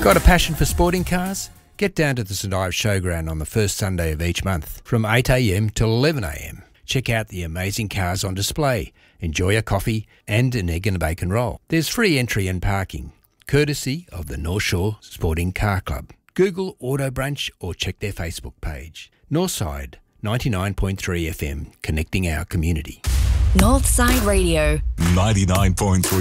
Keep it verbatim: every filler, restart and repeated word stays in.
Got a passion for sporting cars? Get down to the St Ives Showground on the first Sunday of each month from eight a m till eleven a m. Check out the amazing cars on display, enjoy a coffee and an egg and a bacon roll. There's free entry and parking, courtesy of the North Shore Sporting Car Club. Google Auto Brunch or check their Facebook page. Northside, ninety-nine point three F M, connecting our community. Northside Radio. ninety-nine point three